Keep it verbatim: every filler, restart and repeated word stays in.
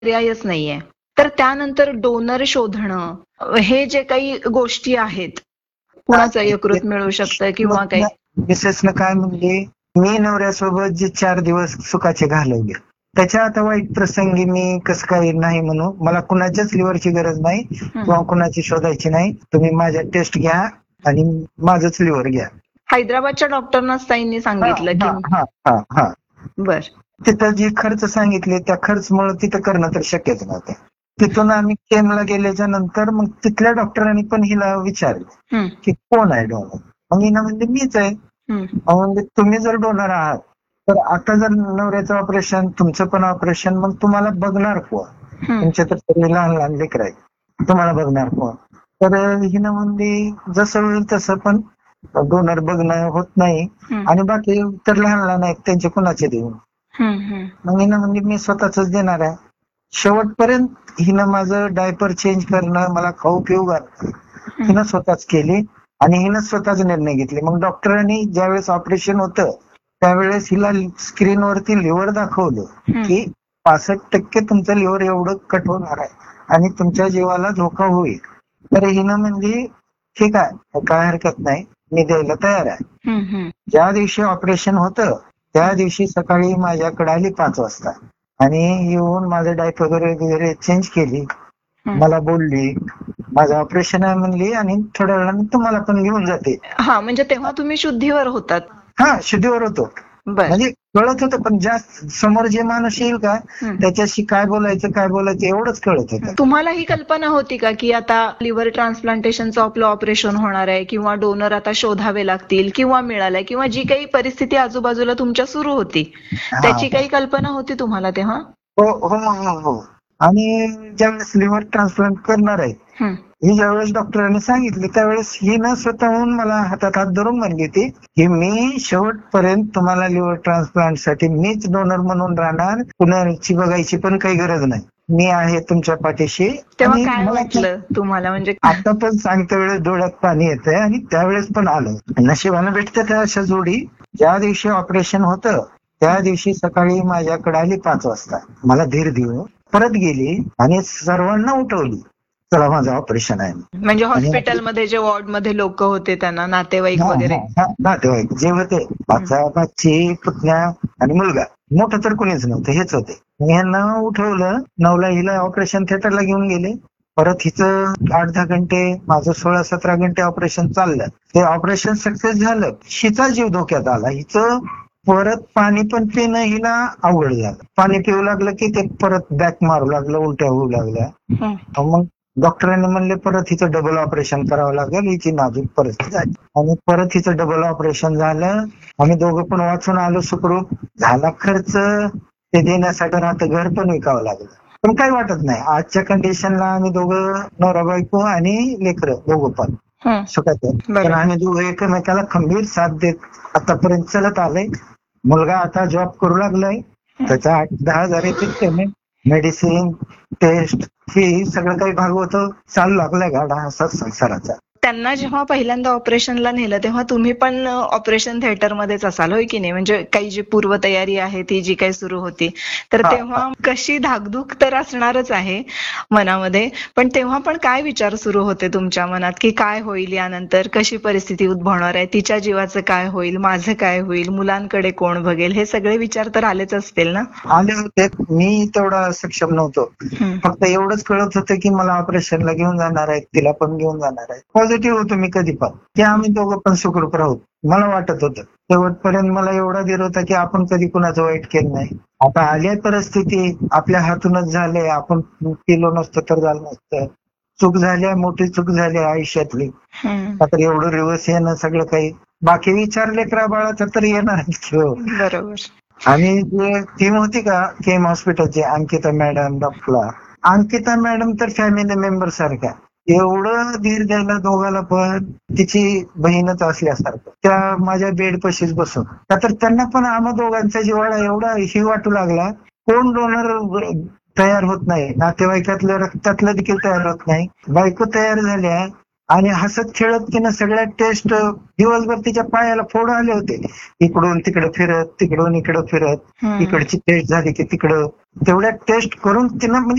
पर्यायच नाहीये. तर त्यानंतर डोनर शोधणं हे जे काही गोष्टी आहेत, कुणाचं यकृत मिळू शकतं किंवा काही. मिसेसनं काय म्हणले, मी नवऱ्यासोबत जे चार दिवस सुखाचे घालवले त्याच्या आता वाईट प्रसंगी मी कसं काही नाही म्हणू. मला कुणाच्याच लिव्हरची गरज नाही किंवा कुणाची शोधायची नाही. तुम्ही माझ्या टेस्ट घ्या आणि माझंच लिव्हर घ्या. हैदराबादच्या डॉक्टरना ताईंनी सांगितलं की हा हा हा बर. तिथं जे खर्च सांगितले त्या खर्चमुळे तिथं करणं तर शक्यच नव्हतं. तिथून आम्ही केमला गेल्याच्या नंतर मग तिथल्या डॉक्टरांनी पण हिला विचारलं की कोण आहे डोनर. मग हिला म्हणजे मीच आहे. म्हणजे तुम्ही जर डोनर आहात तर आता जर नवऱ्याचं ऑपरेशन तुमचं पण ऑपरेशन मग तुम्हाला बघणार कोण. तुमच्या तर सगळे लहान लहान लेकर आहेत, तुम्हाला बघणार कोण. तर हिनं म्हणजे जसं होईल तसं पण डोनर बघणं होत नाही आणि बाकी तर लहान लहान आहेत त्यांचे कुणाचे देऊ. मग हिनं म्हणजे मी स्वतःच देणार आहे. शेवटपर्यंत हिनं माझं डायपर चेंज करणं, मला खाऊ पिऊ घालणं हिनं स्वतःच केली आणि हिनं स्वतःच निर्णय घेतले. मग डॉक्टरांनी ज्यावेळेस ऑपरेशन होतं त्यावेळेस हिला स्क्रीनवरती लिव्हर दाखवलं की पासष्ट टक्के तुमचं लिव्हर एवढं कट होणार आहे आणि तुमच्या जीवाला धोका होईल. तर हिनं म्हणजे ठीक आहे, काय हरकत नाही, मी द्यायला तयार आहे. ज्या दिवशी ऑपरेशन होतं त्या दिवशी सकाळी माझ्याकडे आली पाच वाजता आणि येऊन माझं डायपर वगैरे वगैरे चेंज केली. मला बोलली माझं ऑपरेशन आहे म्हणली आणि थोड्या वेळाने तुम्हाला पण घेऊन जाते. हा म्हणजे तेव्हा तुम्ही शुद्धीवर होतात. हा शुद्धीवर होतो. म्हणजे कळत होतं पण जास्त समोर जे माणूस येईल का त्याच्याशी काय बोलायचं काय बोलायचं एवढंच कळत होतं. तुम्हाला ही कल्पना होती का की आता लिव्हर ट्रान्सप्लांटेशनचं आपलं ऑपरेशन होणार आहे किंवा डोनर आता शोधावे लागतील किंवा मिळालाय किंवा जी काही परिस्थिती आजूबाजूला तुमच्या सुरू होती त्याची काही कल्पना होती तुम्हाला तेव्हा? हो हो हो हो. आणि ज्यावेळेस लिव्हर ट्रान्सप्लांट करणार आहे ही ज्यावेळेस डॉक्टरांनी सांगितली त्यावेळेस ही न स्वतःहून मला हातात हात धरून म्हणली होती की मी शेवटपर्यंत तुम्हाला लिव्हर ट्रान्सप्लांट साठी मीच डोनर म्हणून राहणार, कुणाची बघायची पण काही गरज नाही, मी आहे तुमच्या पाठीशी. तेव्हा काय वाटलं तुम्हाला? म्हणजे आता पण सांगते वेळेस डोळ्यात पाणी येतंय आणि त्यावेळेस पण आलं. नशिबानं भेटतं त्या अशा जोडी. ज्या दिवशी ऑपरेशन होतं त्या दिवशी सकाळी माझ्याकडे आली पाच वाजता, मला धीर देऊन परत गेली आणि सर्वांना उठवली, चला माझं ऑपरेशन आहे. म्हणजे हॉस्पिटलमध्ये जे वॉर्ड मध्ये लोक होते त्यांना, नातेवाईक वगैरे? नातेवाईक जे होते, बाचा बाची पुतण्या आणि मुलगा, मोठं तर कोणीच नव्हतं, हेच होते. यांना उठवलं, नऊला हिला ऑपरेशन थिएटरला घेऊन गेले. परत हिचं आठ दहा घंटे, माझं सोळा सतरा घंटे ऑपरेशन चाललं. ते ऑपरेशन सक्सेस झालं, हिचा जीव धोक्यात आला. हिचं परत पाणी पण पिणं हिला अवघड झालं. पाणी पिऊ लागलं की ते परत बॅक मारू लागलं, उलट्या होऊ लागल्या. मग डॉक्टरांनी म्हणले परत हिचं डबल ऑपरेशन करावं लागेल, हिची नाजूक परिस्थिती झाली. आणि परत हिचं डबल ऑपरेशन झालं. आम्ही दोघं पण वाचून आलो सुखरूप. झाला खर्च, ते देण्यासाठी राहतं घर पण विकावं लागलं. पण काही वाटत नाही. आजच्या कंडिशनला आम्ही दोघं, नवरा बायको आणि लेकरं दोघं पण सुखात. पण आम्ही दोघं एकमेकाला खंबीर साथ देत आतापर्यंत चलत आलंय. मुलगा आता जॉब करू लागलाय, त्याचा आठ दहा हजार येते पेमेंट, मेडिसिन, टेस्ट, फी सगळं काही भागवतो, चालू लागलाय गाडा असा संसाराचा. त्यांना जेव्हा पहिल्यांदा ऑपरेशनला नेलं तेव्हा तुम्ही पण ऑपरेशन थिएटर मध्येच असाल, होय की नाही? म्हणजे काही जी पूर्वतयारी आहे ती जी काही सुरू होती, तर तेव्हा कशी धाकधूक तर असणारच आहे मनामध्ये, पण तेव्हा पण काय विचार सुरू होते तुमच्या मनात की काय होईल यानंतर, कशी परिस्थिती उद्भवणार आहे, तिच्या जीवाचं काय होईल, माझं काय होईल, मुलांकडे कोण बघेल, हे सगळे विचार तर आलेच असतील ना? आले होते. मी तेवढा सक्षम नव्हतो, फक्त एवढंच कळत होतं की मला ऑपरेशनला घेऊन जाणार आहेत, तिला पण घेऊन जाणार आहेत. पॉझिटिव्ह होतो मी कधी पण, की आम्ही दोघं पण सुखरूप राहू, मला वाटत होतं. शेवटपर्यंत मला एवढा धीर होता की आपण कधी कुणाचं वाईट केलं नाही. आता आली परिस्थिती, आपल्या हातूनच झाले, आपण केलो नसतं तर झालं नसतं. चूक झाली, मोठी चूक झाली आयुष्यातली. आता एवढं रिवर्स येणं सगळं काही, बाकी विचार लेकरा बाळाचा तर येणार. बरोबर. आणि जे टीम होती का केम हॉस्पिटलची, Ankita madam, doctor Ankita madam तर फॅमिली मेंबर सारख्या, एवढं धीर द्यायला दोघाला पण, तिची बहीणच असल्यासारखं. त्या माझ्या बेड पशीच बसून, तर त्यांना पण आम्हा दोघांचा जिव्हाळा एवढा ही वाटू लागला. कोण डोनर तयार होत नाही, नातेवाईकातलं रक्तातलं देखील तयार होत नाही. बायको तयार झाल्या आणि हसत खेळत तिनं सगळ्या टेस्ट, दिवसभर तिच्या पायाला फोड आले होते, इकडून तिकडे फिरत, तिकडून इकडे फिरत, इकडची टेस्ट झाली की तिकडं, तेवढ्या टेस्ट करून तिनं म्हणजे